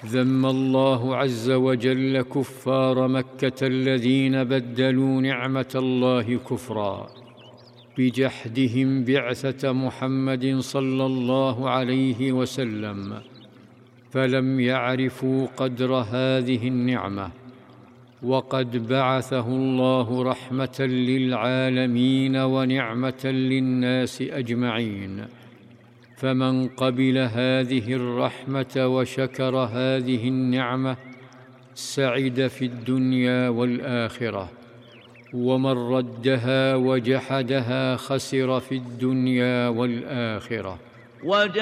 ذم الله عز وجل كفار مكة الذين بدلوا نعمة الله كفرا بجحدهم بعثة محمد صلى الله عليه وسلم، فلم يعرفوا قدر هذه النعمة، وقد بعثه الله رحمة للعالمين ونعمة للناس أجمعين، فمن قبل هذه الرحمة وشكر هذه النعمة سعد في الدنيا والآخرة، ومن ردها وجحدها خسر في الدنيا والآخرة.